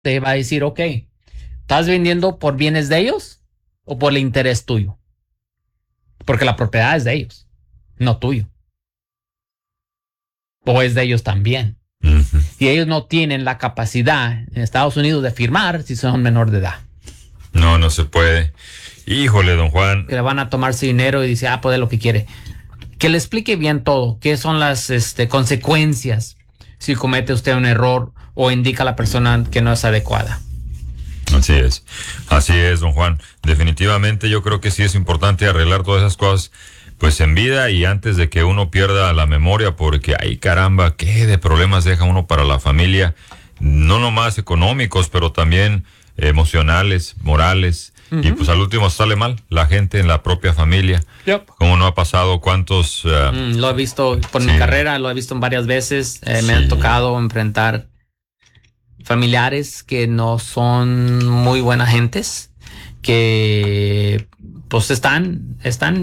te va a decir, ok, ¿estás vendiendo por bienes de ellos o por el interés tuyo? Porque la propiedad es de ellos, no tuyo. O es de ellos también. Uh-huh. Y ellos no tienen la capacidad en Estados Unidos de firmar si son menor de edad. No, no se puede. Híjole, don Juan. Que le van a tomar su dinero y dice, pues de lo que quiere. Que le explique bien todo, qué son las consecuencias si comete usted un error o indica a la persona que no es adecuada. Así es, don Juan. Definitivamente yo creo que sí es importante arreglar todas esas cosas, pues en vida y antes de que uno pierda la memoria, porque ay caramba, qué de problemas deja uno para la familia, no nomás económicos, pero también emocionales, morales, y pues al último sale mal la gente en la propia familia. Yep. ¿Cómo no ha pasado? ¿Cuántos? Lo he visto por mi carrera, lo he visto varias veces, me han tocado enfrentar familiares que no son muy buenas gentes, que pues están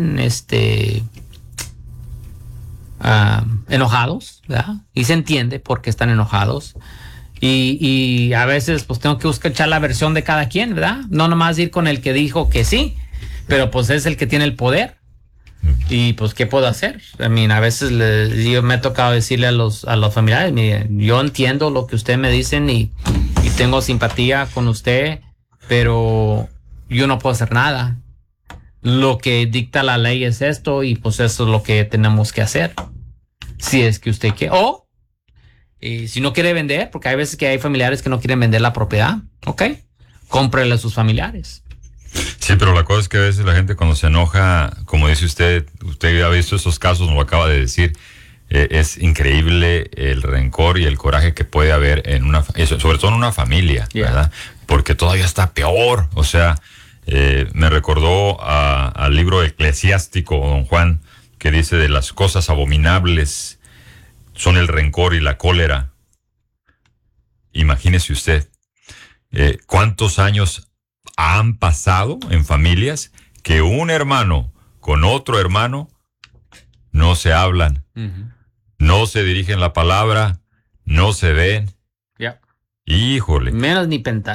enojados, ¿verdad? Y se entiende por qué están enojados. Y a veces pues tengo que echar la versión de cada quien, ¿verdad? No nomás ir con el que dijo que sí, pero pues es el que tiene el poder. Y pues, ¿qué puedo hacer? A veces yo me he tocado decirle a los familiares, mire, yo entiendo lo que ustedes me dicen y tengo simpatía con usted, pero yo no puedo hacer nada. Lo que dicta la ley es esto y pues eso es lo que tenemos que hacer. Si es que usted quiere. O si no quiere vender, porque hay veces que hay familiares que no quieren vender la propiedad, ¿ok? Cómprele a sus familiares. Sí, pero la cosa es que a veces la gente cuando se enoja, como dice usted ha visto esos casos, nos lo acaba de decir, es increíble el rencor y el coraje que puede haber sobre todo en una familia, ¿verdad? Porque todavía está peor, o sea, me recordó al libro eclesiástico, don Juan, que dice de las cosas abominables son el rencor y la cólera. Imagínese usted, ¿cuántos años han pasado en familias que un hermano con otro hermano no se hablan, no se dirigen la palabra, no se ven? Híjole. Menos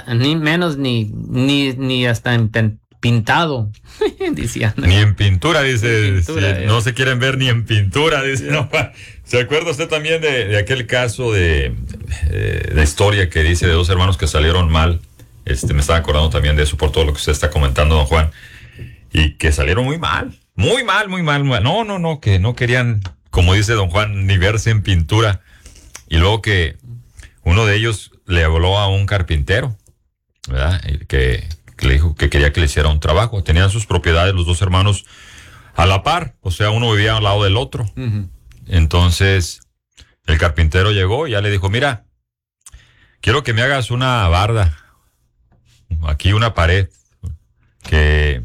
ni hasta pintado, decían. Ni en pintura, dice. Pintura, no se quieren ver ni en pintura, dice. No, ¿se acuerda usted también de aquel caso de historia que dice de dos hermanos que salieron mal? Me estaba acordando también de eso por todo lo que usted está comentando, don Juan. Y que salieron muy mal. Muy mal. No, que no querían, como dice don Juan, ni verse en pintura. Y luego que uno de ellos le habló a un carpintero, ¿verdad? Que le dijo que quería que le hiciera un trabajo. Tenían sus propiedades los dos hermanos a la par. O sea, uno vivía al lado del otro. Entonces, el carpintero llegó y ya le dijo, mira, quiero que me hagas una barda. Aquí una pared, que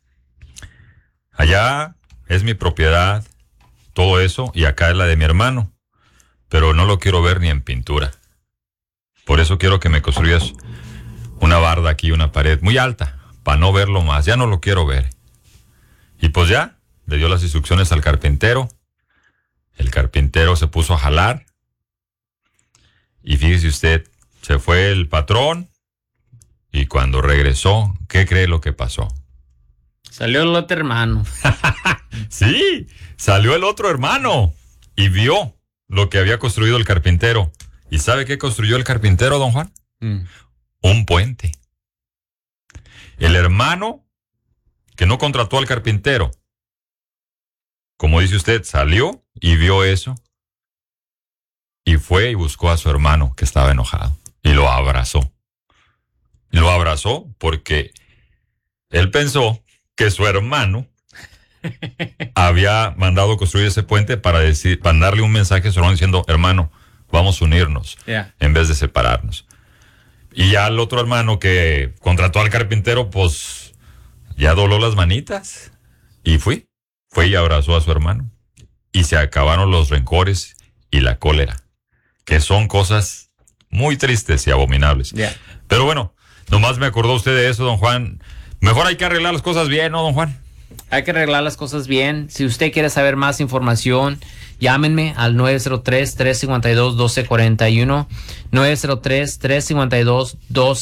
allá es mi propiedad, todo eso, y acá es la de mi hermano, pero no lo quiero ver ni en pintura. Por eso quiero que me construyas una barda aquí, una pared muy alta, para no verlo más, ya no lo quiero ver. Y pues ya, le dio las instrucciones al carpintero, el carpintero se puso a jalar, y fíjese usted, se fue el patrón. Y cuando regresó, ¿qué cree lo que pasó? Salió el otro hermano. Sí, salió el otro hermano y vio lo que había construido el carpintero. ¿Y sabe qué construyó el carpintero, don Juan? Un puente. El hermano que no contrató al carpintero, como dice usted, salió y vio eso y fue y buscó a su hermano que estaba enojado y lo abrazó. Lo abrazó porque él pensó que su hermano había mandado construir ese puente para darle un mensaje a su hermano diciendo, hermano, vamos a unirnos en vez de separarnos. Y ya el otro hermano que contrató al carpintero, pues ya dobló las manitas y fue y abrazó a su hermano. Y se acabaron los rencores y la cólera, que son cosas muy tristes y abominables. Pero bueno, nomás me acordó usted de eso, don Juan. Mejor hay que arreglar las cosas bien, ¿no, don Juan? Hay que arreglar las cosas bien. Si usted quiere saber más información Llámenme al 903-352-1241, 903-352-1241.